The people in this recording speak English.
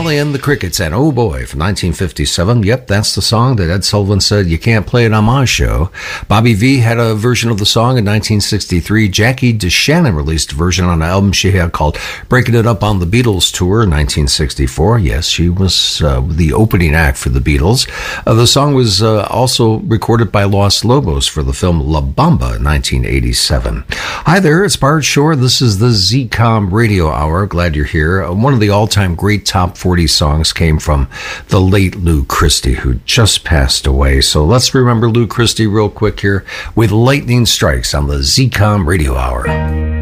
Sally and the Crickets and Oh Boy from 1957. Yep, that's the song that Ed Sullivan said, you can't play it on my show. Bobby V had a version of the song in 1963. Jackie DeShannon released a version on an album she had called Breaking It Up on the Beatles Tour in 1964. Yes, she was the opening act for the Beatles. The song was also recorded by Los Lobos for the film La Bamba in 1987. Hi there, it's Bart Shore. This is the ZCOM Radio Hour. Glad you're here. One of the all-time great top 40 songs came from the late Lou Christie, who just passed away. So let's remember Lou Christie real quick here with Lightning Strikes on the ZCOM Radio Hour.